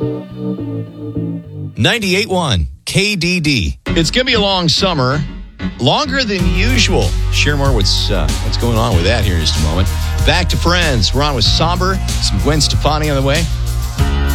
98.1 KDD. It's going to be a long summer, longer than usual. Share more what's going on with that here in just a moment. Back to Friends. We're on with Somber, some Gwen Stefani on the way.